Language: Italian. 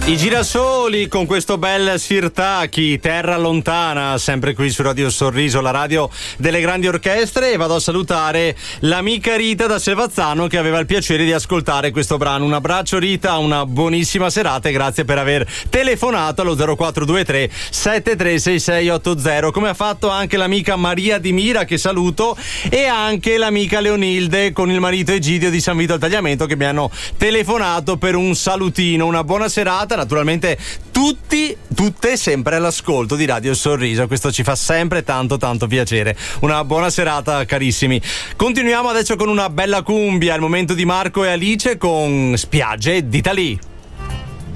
I Girasoli con questo bel Sirtaki, Terra Lontana, sempre qui su Radio Sorriso, la radio delle grandi orchestre, e vado a salutare l'amica Rita da Selvazzano che aveva il piacere di ascoltare questo brano. Un abbraccio Rita, una buonissima serata e grazie per aver telefonato allo 0423 736680, come ha fatto anche l'amica Maria Di Mira, che saluto, e anche l'amica Leonilde con il marito Egidio di San Vito al Tagliamento, che mi hanno telefonato per un salutino. Una buona serata, naturalmente tutte sempre all'ascolto di Radio Sorriso, questo ci fa sempre tanto piacere. Una buona serata carissimi. Continuiamo adesso con una bella cumbia, il momento di Marco e Alice con Spiagge d'Italia.